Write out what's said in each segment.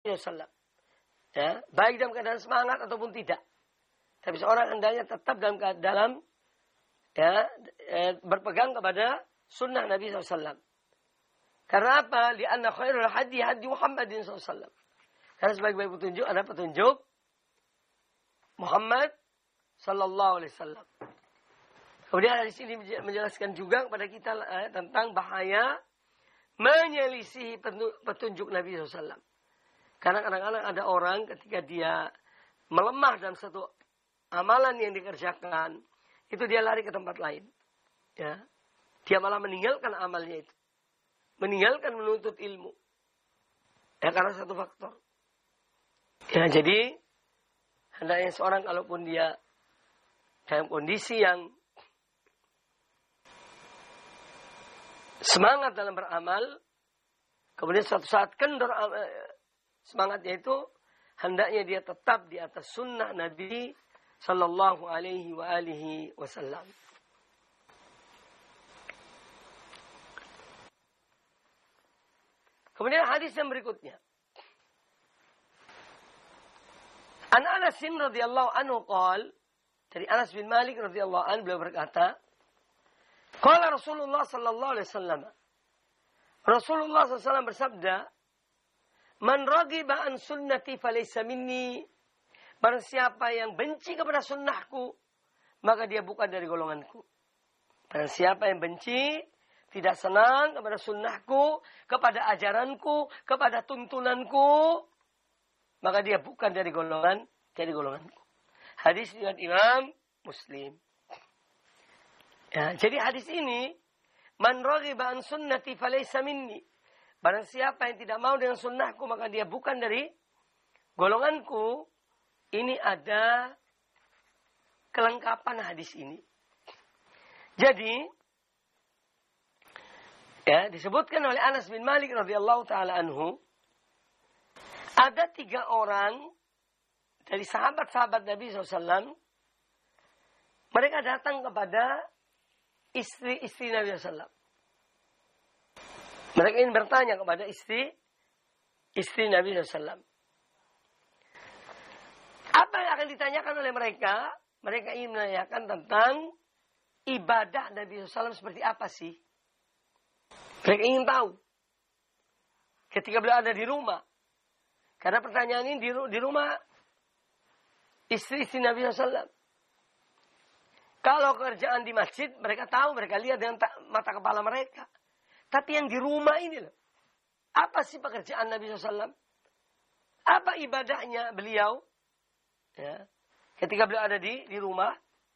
SAW. Ya, baik dalam keadaan semangat ataupun tidak. Tapi seorang hendaknya tetap dalam berpegang kepada sunnah Nabi SAW. Karena apa? Lianna khairul hadi Muhammadin SAW. Karena sebaik-baik petunjuk adalah petunjuk Muhammad sallallahu alaihi wasallam. Kemudian hadis ini menjelaskan juga kepada kita tentang bahaya menyelisih petunjuk Nabi SAW. Karena kadang-kadang ada orang ketika dia melemah dalam satu amalan yang dikerjakan, itu dia lari ke tempat lain. Ya. Dia malah meninggalkan amalnya itu. Meninggalkan menuntut ilmu. Ya, karena satu faktor. Ya, jadi hendaknya seorang kalaupun dia dalam kondisi yang semangat dalam beramal, kemudian suatu saat kendor semangatnya itu, hendaknya dia tetap di atas sunnah Nabi sallallahu alaihi wa alihi wasallam. Kemudian hadis yang berikutnya. An Anas radhiyallahu anhu qala, dari Anas bin Malik radhiyallahu anhu beliau berkata, qala Rasulullah sallallahu alaihi wasallam. Rasulullah SAW bersabda, "Man raghiba an sunnati falaysa minni." Barang siapa yang benci kepada sunnahku, maka dia bukan dari golonganku. Barang siapa yang benci, tidak senang kepada sunnahku, kepada ajaranku, kepada tuntunanku, maka dia bukan dari golonganku. Hadis riwayat Imam Muslim. Ya, jadi hadis ini, man raghiba an sunnati falaysa minni. Barang siapa yang tidak mau dengan sunnahku, maka dia bukan dari golonganku. Ini ada kelengkapan hadis ini. Jadi, ya, disebutkan oleh Anas bin Malik radhiyallahu taala anhu, ada 3 orang dari sahabat-sahabat Nabi SAW. Mereka datang kepada istri-istri Nabi SAW. Mereka ingin bertanya kepada istri Nabi SAW. Apa yang akan ditanyakan oleh mereka? Mereka ingin menanyakan tentang ibadah Nabi SAW seperti apa sih? Mereka ingin tahu. Ketika beliau ada di rumah. Karena pertanyaan ini di rumah istri-istri Nabi SAW. Kalau kerjaan di masjid, mereka tahu, mereka lihat dengan mata kepala mereka. Tapi yang di rumah ini loh. Apa sih pekerjaan Nabi SAW? Apa ibadahnya beliau? Ya. Ketika beliau ada di rumah.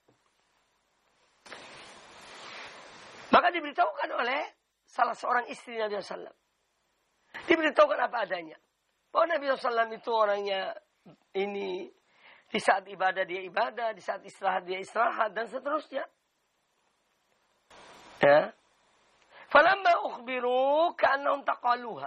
Maka diberitahukan oleh salah seorang istri Nabi SAW. Diberitahukan apa adanya. Bahwa Nabi SAW itu orangnya ini, di saat ibadah dia ibadah, di saat istirahat dia istirahat, dan seterusnya. Ya. Falamma ukhbiru ka'annahum taqaluha.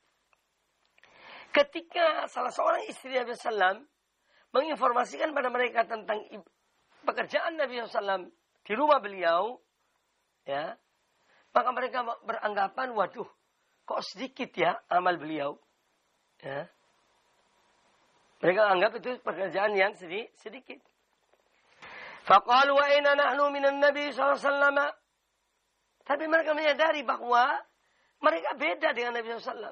Ketika salah seorang istri Nabi SAW menginformasikan pada mereka tentang pekerjaan Nabi SAW di rumah beliau, ya, maka mereka beranggapan, waduh, kok sedikit ya amal beliau. Ya. Mereka anggap itu pekerjaan yang sedikit. Faqalu wa aina nahnu minan Nabi sallallahu alaihi wasallam. Tapi mereka menyadari bahwa mereka beda dengan Nabi SAW.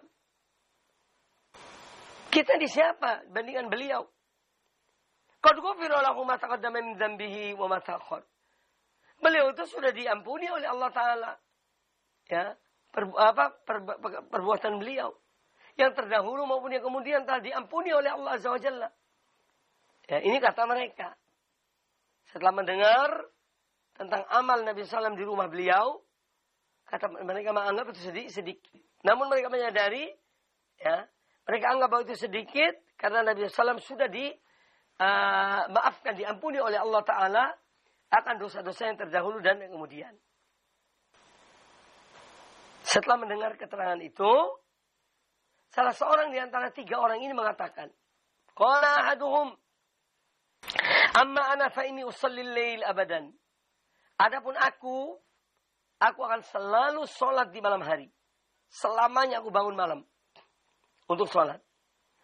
Kita di siapa bandingkan beliau? Qad ghufira lahu ma taqaddama min dhanbihi wa ma ta'akhkhar. Beliau itu sudah diampuni oleh Allah Ta'ala. Ya, perbuatan beliau. Yang terdahulu maupun yang kemudian telah diampuni oleh Allah Azza wa Jalla. Ya, ini kata mereka. Setelah mendengar tentang amal Nabi SAW di rumah beliau, kata mereka menganggap itu sedikit. Namun mereka menyadari, ya, mereka anggap bahwa itu sedikit karena Nabi SAW sudah maafkan, diampuni oleh Allah Ta'ala akan dosa-dosa yang terdahulu dan yang kemudian. Setelah mendengar keterangan itu, salah seorang di antara 3 orang ini mengatakan, qala ahaduhum, amma ana fa inni usalli al-lail abadan. Adapun aku akan selalu sholat di malam hari. Selamanya aku bangun malam untuk sholat.